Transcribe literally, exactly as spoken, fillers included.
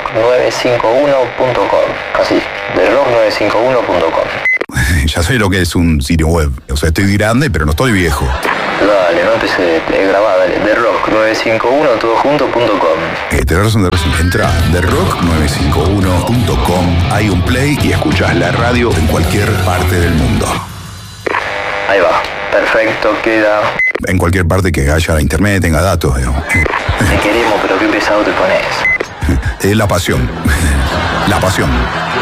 nueve cinco uno punto com. Así, the rock nueve cinco uno punto com. Ya sé lo que es un sitio web. O sea, estoy grande, pero no estoy viejo. Dale, no empecé a grabar, dale. the rock nueve cinco uno todo junto punto com. Eh, tenés razón, tenés razón. Entra a the rock nueve cinco uno punto com. Hay un play y escuchás la radio en cualquier parte del mundo. Ahí va. Perfecto, queda. En cualquier parte que haya internet, tenga datos, digamos. Te queremos, pero qué pesado te pones. Es la pasión. La pasión.